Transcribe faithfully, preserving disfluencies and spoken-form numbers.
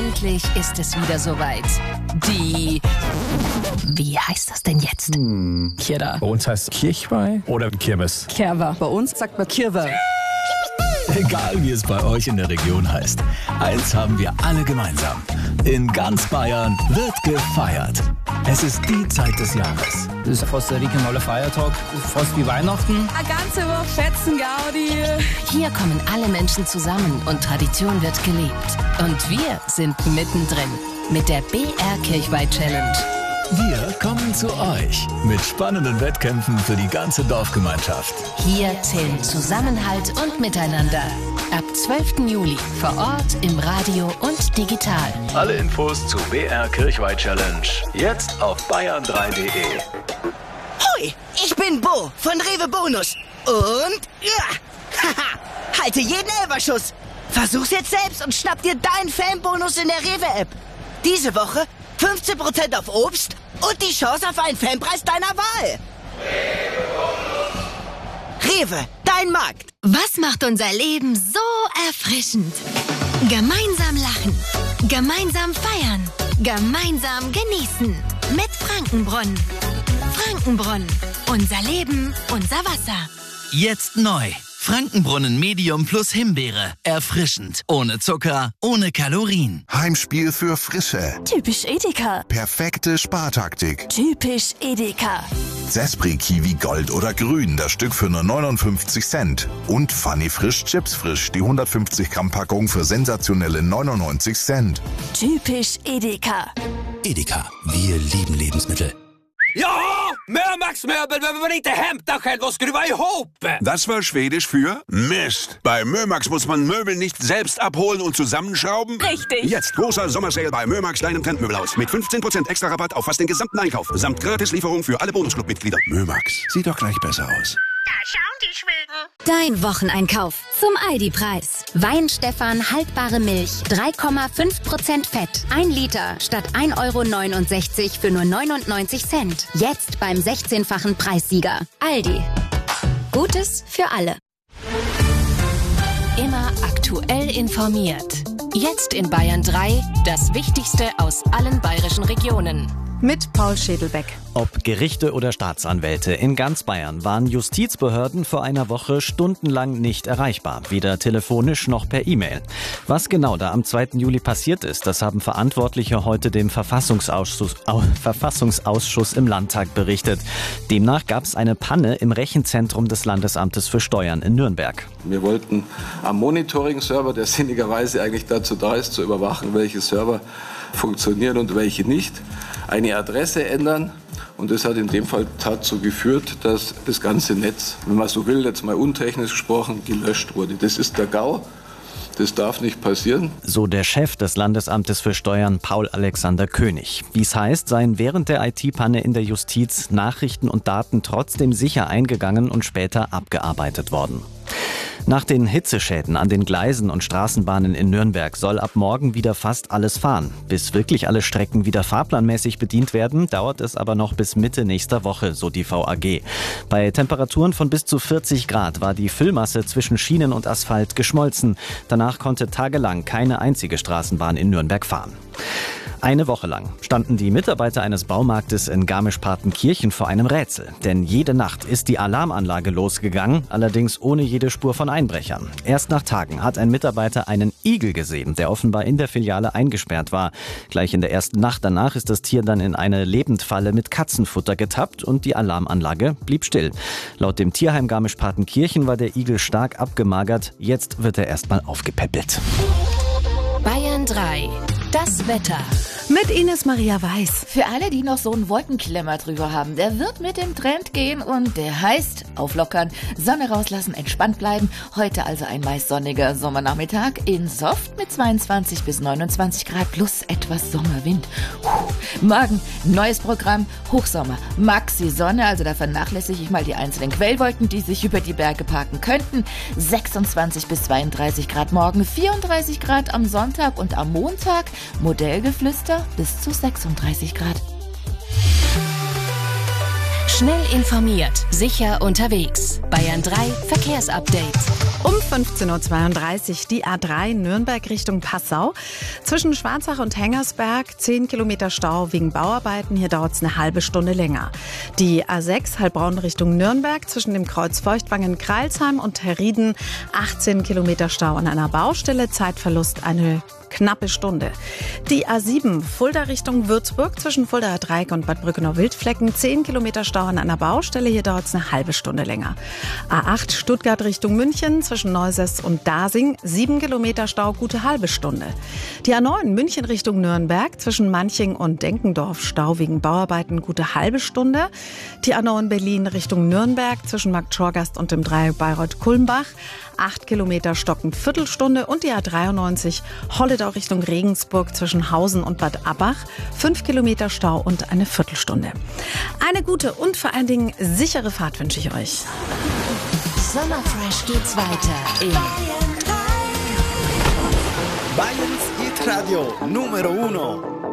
Endlich ist es wieder soweit. Die... Wie heißt das denn jetzt? Hm. Kirda. Bei uns heißt es Kirchweih oder Kirmes. Kerwa. Bei uns sagt man Kirwa. Egal wie es bei euch in der Region heißt, eins haben wir alle gemeinsam. In ganz Bayern wird gefeiert. Es ist die Zeit des Jahres. Das ist fast ein regionaler Feiertag, fast wie Weihnachten. Eine ganze Woche Fetzen, Gaudi. Hier kommen alle Menschen zusammen und Tradition wird gelebt. Und wir sind mittendrin mit der B R Kirchweih Challenge. Wir kommen zu euch mit spannenden Wettkämpfen für die ganze Dorfgemeinschaft. Hier zählen Zusammenhalt und Miteinander. Ab zwölften Juli vor Ort, im Radio und digital. Alle Infos zu B R Kirchweih Challenge jetzt auf bayern drei punkt de. Hoi, ich bin Bo von Rewe Bonus. Und ja, haha, halte jeden Elferschuss. Versuch's jetzt selbst und schnapp dir deinen Fanbonus in der Rewe-App. Diese Woche fünfzehn Prozent auf Obst und die Chance auf einen Fanpreis deiner Wahl. Rewe, dein Markt. Was macht unser Leben so erfrischend? Gemeinsam lachen, gemeinsam feiern, gemeinsam genießen. Mit Frankenbrunnen. Frankenbrunnen. Unser Leben, unser Wasser. Jetzt neu. Frankenbrunnen Medium plus Himbeere. Erfrischend. Ohne Zucker, ohne Kalorien. Heimspiel für Frische. Typisch Edeka. Perfekte Spartaktik. Typisch Edeka. Sespri Kiwi Gold oder Grün, das Stück für nur neunundfünfzig Cent. Und Funny Frisch Chips Frisch, die hundertfünfzig Gramm Packung für sensationelle neunundneunzig Cent. Typisch Edeka. Edeka, wir lieben Lebensmittel. Ja, Mömax-möbel behöver man inte hämta själv och skruva ihop. Das war Schwedisch für Mist. Bei Mömax muss man Möbel nicht selbst abholen und zusammenschrauben. Richtig. Jetzt großer Sommersale bei Mömax, deinem Trendmöbelhaus. Mit fünfzehn Prozent extra Rabatt auf fast den gesamten Einkauf. Samt Gratislieferung für alle Bonusclub-Mitglieder. Mömax, sieht doch gleich besser aus. Da schauen die Schweden. Dein Wocheneinkauf zum Aldi-Preis. Weinstefan haltbare Milch, drei Komma fünf Prozent Fett. ein Liter statt ein Euro neunundsechzig für nur neunundneunzig Cent. Jetzt beim sechzehnfachen Preissieger. Aldi. Gutes für alle. Immer aktuell informiert. Jetzt in Bayern drei, das Wichtigste aus allen bayerischen Regionen. Mit Paul Schädelbeck. Ob Gerichte oder Staatsanwälte, in ganz Bayern waren Justizbehörden vor einer Woche stundenlang nicht erreichbar, weder telefonisch noch per E-Mail. Was genau da am zweiten Juli passiert ist, das haben Verantwortliche heute dem Verfassungsausschuss, Au, Verfassungsausschuss im Landtag berichtet. Demnach gab es eine Panne im Rechenzentrum des Landesamtes für Steuern in Nürnberg. Wir wollten am Monitoring-Server, der sinnigerweise eigentlich dazu da ist, zu überwachen, welche Server funktionieren und welche nicht, eine Adresse ändern. Und das hat in dem Fall dazu geführt, dass das ganze Netz, wenn man so will, jetzt mal untechnisch gesprochen, gelöscht wurde. Das ist der GAU. Das darf nicht passieren. So der Chef des Landesamtes für Steuern, Paul Alexander König. Wie es heißt, seien während der I T-Panne in der Justiz Nachrichten und Daten trotzdem sicher eingegangen und später abgearbeitet worden. Nach den Hitzeschäden an den Gleisen und Straßenbahnen in Nürnberg soll ab morgen wieder fast alles fahren. Bis wirklich alle Strecken wieder fahrplanmäßig bedient werden, dauert es aber noch bis Mitte nächster Woche, so die V A G. Bei Temperaturen von bis zu vierzig Grad war die Füllmasse zwischen Schienen und Asphalt geschmolzen. Danach konnte tagelang keine einzige Straßenbahn in Nürnberg fahren. Eine Woche lang standen die Mitarbeiter eines Baumarktes in Garmisch-Partenkirchen vor einem Rätsel. Denn jede Nacht ist die Alarmanlage losgegangen, allerdings ohne jede Spur von Einbrechern. Erst nach Tagen hat ein Mitarbeiter einen Igel gesehen, der offenbar in der Filiale eingesperrt war. Gleich in der ersten Nacht danach ist das Tier dann in eine Lebendfalle mit Katzenfutter getappt und die Alarmanlage blieb still. Laut dem Tierheim Garmisch-Partenkirchen war der Igel stark abgemagert. Jetzt wird er erstmal aufgepäppelt. Bayern drei. Das Wetter. Mit Ines Maria Weiß. Für alle, die noch so einen Wolkenklemmer drüber haben, der wird mit dem Trend gehen und der heißt auflockern, Sonne rauslassen, entspannt bleiben. Heute also ein meist sonniger Sommernachmittag in Soft mit zweiundzwanzig bis neunundzwanzig Grad plus etwas Sommerwind. Puh. Morgen neues Programm, Hochsommer, Maxi Sonne, also da vernachlässige ich mal die einzelnen Quellwolken, die sich über die Berge parken könnten. sechsundzwanzig bis zweiunddreißig Grad morgen, vierunddreißig Grad am Sonntag und am Montag Modellgeflüster bis zu sechsunddreißig Grad. Schnell informiert, sicher unterwegs. Bayern drei Verkehrsupdate. Um fünfzehn Uhr zweiunddreißig die A drei Nürnberg Richtung Passau. Zwischen Schwarzach und Hengersberg zehn Kilometer Stau wegen Bauarbeiten. Hier dauert es eine halbe Stunde länger. Die A sechs Heilbronn Richtung Nürnberg zwischen dem Kreuz Feuchtwangen-Kreilsheim und Herrieden achtzehn Kilometer Stau an einer Baustelle. Zeitverlust eine knappe Stunde. Die A sieben Fulda Richtung Würzburg zwischen Fuldaer Dreieck und Bad Brückenau-Wildflecken zehn Kilometer Stau an einer Baustelle. Hier dauert es eine halbe Stunde länger. A acht Stuttgart Richtung München zwischen Neusäß und Dasing sieben Kilometer Stau, gute halbe Stunde. Die A neun München Richtung Nürnberg zwischen Manching und Denkendorf Stau wegen Bauarbeiten, gute halbe Stunde. Die A neun Berlin Richtung Nürnberg zwischen Marktschorgast und dem Dreieck Bayreuth-Kulmbach acht Kilometer Stocken, Viertelstunde. Und die A dreiundneunzig Holledau Richtung Regensburg zwischen Hausen und Bad Abbach fünf Kilometer Stau und eine Viertelstunde. Eine gute und vor allen Dingen sichere Fahrt wünsche ich euch. Sommerfresh geht's weiter in Bayerns Hit Radio Numero Uno.